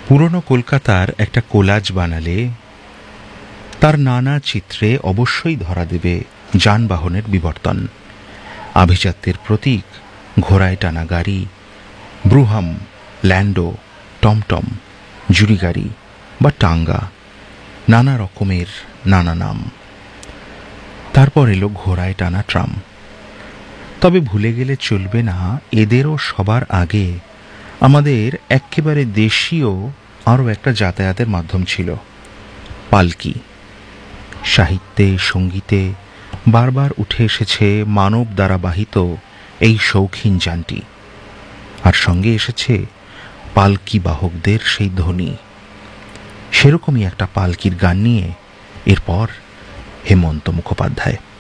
পুরনো কলকাতার একটা কোলাজ বানালে তার নানা চিত্রে অবশ্যই ধরা দেবে যানবাহনের বিবর্তন। আভিজাত্যের প্রতীক ঘোড়ায় টানা গাড়ি, ব্রুহাম, ল্যান্ডো, টমটম, জুড়ি গাড়ি বা টাঙ্গা, নানা রকমের নানা নাম। তারপর এলো ঘোড়ায় টানা ট্রাম। তবে ভুলে গেলে চলবে না, এদেরও সবার আগে আমাদের একেবারে দেশীয় আরও একটা যাতায়াতের মাধ্যম ছিল, পালকি। সাহিত্যে, সঙ্গীতে বারবার উঠে এসেছে মানব দ্বারা বাহিত এই শৌখিন যানটি, আর সঙ্গে এসেছে পালকি বাহকদের সেই ধ্বনি। সেরকমই একটা পালকির গান নিয়ে এরপর হেমন্ত মুখোপাধ্যায়।